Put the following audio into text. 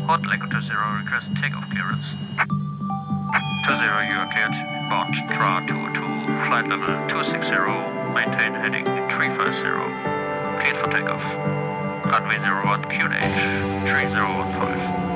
Hot Lego 20, request takeoff clearance. 20, you are cleared. Bound TRA-22, flight level 260, maintain heading 350. Cleared for takeoff. Runway 01, QNH 3015.